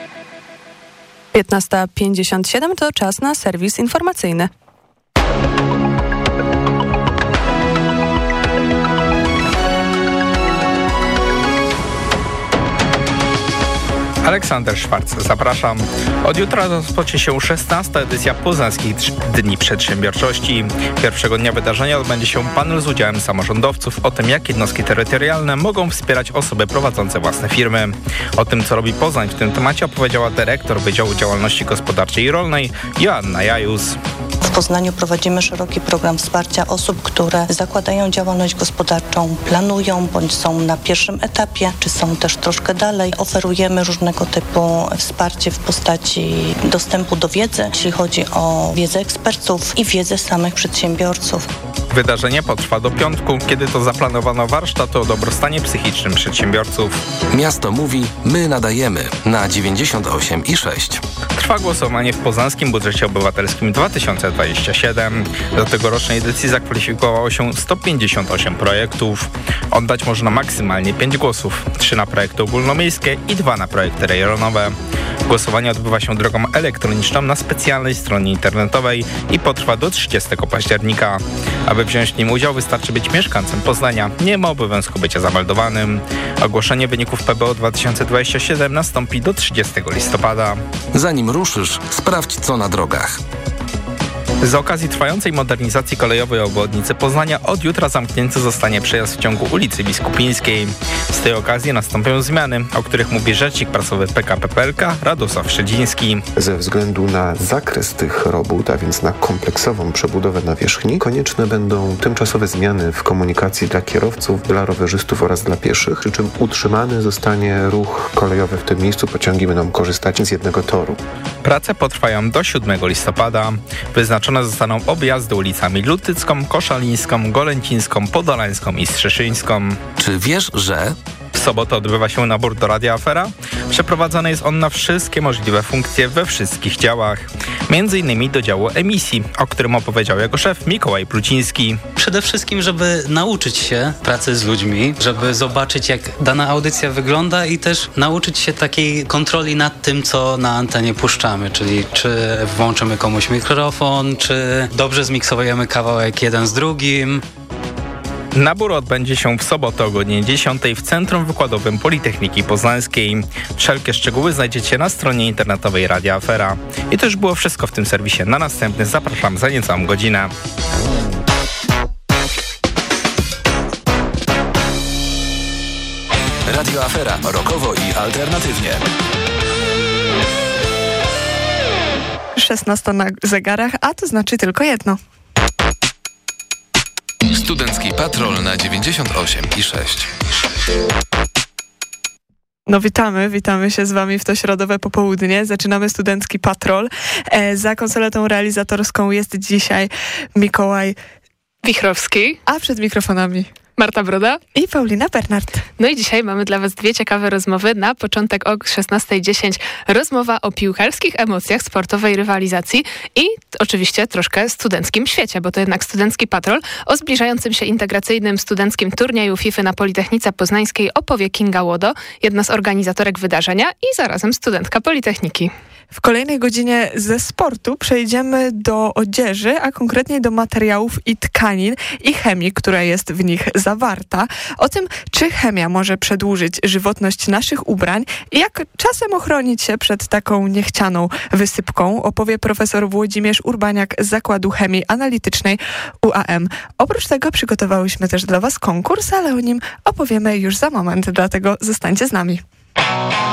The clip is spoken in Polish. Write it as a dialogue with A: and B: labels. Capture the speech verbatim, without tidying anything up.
A: piętnasta pięćdziesiąt siedem to czas na serwis informacyjny.
B: Aleksander Szwarc, zapraszam. Od jutra rozpocznie się szesnasta edycja Poznańskich Dni Przedsiębiorczości. Pierwszego dnia wydarzenia odbędzie się panel z udziałem samorządowców o tym, jak jednostki terytorialne mogą wspierać osoby prowadzące własne firmy. O tym, co robi Poznań w tym temacie, opowiedziała dyrektor Wydziału Działalności Gospodarczej i Rolnej Joanna Jajus.
C: W Poznaniu prowadzimy szeroki program wsparcia osób, które zakładają działalność gospodarczą, planują bądź są na pierwszym etapie, czy są też troszkę dalej. Oferujemy różnego typu wsparcie w postaci dostępu do wiedzy, jeśli chodzi o wiedzę ekspertów i wiedzę samych przedsiębiorców.
B: Wydarzenie potrwa do piątku, kiedy to zaplanowano warsztaty o dobrostanie psychicznym przedsiębiorców.
D: Miasto mówi, my nadajemy na dziewięćdziesiąt osiem i sześć.
B: Trwa głosowanie w Poznańskim Budżecie Obywatelskim dwa tysiące dwudziestym trzecim. Do tegorocznej edycji zakwalifikowało się sto pięćdziesiąt osiem projektów. Oddać można maksymalnie pięć głosów, trzy na projekty ogólnomiejskie i dwa na projekty rejonowe. Głosowanie odbywa się drogą elektroniczną na specjalnej stronie internetowej i potrwa do trzydziestego października. Aby wziąć w nim udział, wystarczy być mieszkańcem Poznania. Nie ma obowiązku bycia zameldowanym. Ogłoszenie wyników P B O dwa tysiące dwudziesty siódmy nastąpi do trzydziestego listopada.
D: Zanim ruszysz, sprawdź co na drogach.
B: Z okazji trwającej modernizacji kolejowej obwodnicy Poznania od jutra zamknięty zostanie przejazd w ciągu ulicy Biskupińskiej. Z tej okazji nastąpią zmiany, o których mówi rzecznik prasowy P K P P L K Radosław Szedziński.
E: Ze względu na zakres tych robót, a więc na kompleksową przebudowę nawierzchni, konieczne będą tymczasowe zmiany w komunikacji dla kierowców, dla rowerzystów oraz dla pieszych, przy czym utrzymany zostanie ruch kolejowy w tym miejscu. Pociągi będą korzystać z jednego toru.
B: Prace potrwają do siódmego listopada. Wyznaczone zostaną objazdy ulicami Lutycką, Koszalińską, Golęcińską, Podolańską i Strzeszyńską.
D: Czy wiesz, że...
B: W sobotę odbywa się nabór do Radia Afera. Przeprowadzany jest on na wszystkie możliwe funkcje we wszystkich działach. Między innymi do działu emisji, o którym opowiedział jego szef Mikołaj Pluciński.
F: Przede wszystkim, żeby nauczyć się pracy z ludźmi, żeby zobaczyć, jak dana audycja wygląda i też nauczyć się takiej kontroli nad tym, co na antenie puszczamy, czyli czy włączymy komuś mikrofon, czy dobrze zmiksowujemy kawałek jeden z drugim.
B: Nabór odbędzie się w sobotę o godzinie dziesiątej w Centrum Wykładowym Politechniki Poznańskiej. Wszelkie szczegóły znajdziecie na stronie internetowej Radia Afera. I to już było wszystko w tym serwisie. Na następny zapraszam za niecałą godzinę.
D: Radio Afera. Rockowo i alternatywnie.
A: szesnasta na zegarach, a to znaczy tylko jedno.
D: Studencki Patrol na dziewięćdziesiąt osiem i sześć.
A: No witamy, witamy się z wami w to środowe popołudnie. Zaczynamy Studencki Patrol. E, za konsoletą realizatorską jest dzisiaj Mikołaj
G: Wichrowski,
A: a przed mikrofonami
G: Marta Broda
A: i Paulina Bernard.
G: No i dzisiaj mamy dla was dwie ciekawe rozmowy. Na początek o szesnasta dziesięć rozmowa o piłkarskich emocjach, sportowej rywalizacji i oczywiście troszkę studenckim świecie, bo to jednak Studencki Patrol. O zbliżającym się integracyjnym studenckim turnieju FIFA na Politechnice Poznańskiej opowie Kinga Łodo, jedna z organizatorek wydarzenia i zarazem studentka Politechniki.
A: W kolejnej godzinie ze sportu przejdziemy do odzieży, a konkretnie do materiałów i tkanin i chemii, która jest w nich zawarta. O tym, czy chemia może przedłużyć żywotność naszych ubrań i jak czasem ochronić się przed taką niechcianą wysypką, opowie profesor Włodzimierz Urbaniak z Zakładu Chemii Analitycznej U A M. Oprócz tego przygotowałyśmy też dla was konkurs, ale o nim opowiemy już za moment, dlatego zostańcie z nami.